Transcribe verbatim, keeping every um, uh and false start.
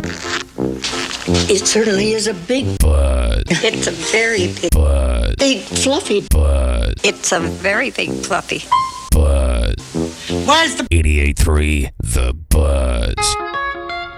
It certainly is a big butt. It's a very big butt. Big fluffy butt. It's a very big fluffy butt. Why is the eighty-eight point three The Butt.